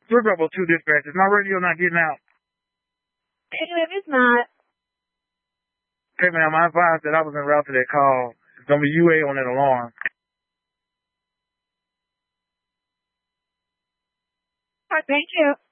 We're about two dispatches. My radio not getting out. If it's not. Okay, ma'am, I advised that I was en route to that call. It's going to be UA on that alarm. Thank you.